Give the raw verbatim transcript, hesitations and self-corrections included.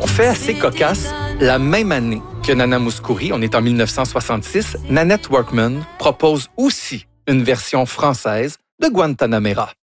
Bon, fait assez cocasse, la même année que Nana Mouskouri, on est en mille neuf cent soixante-six, Nanette Workman propose aussi une version française de Guantanamera.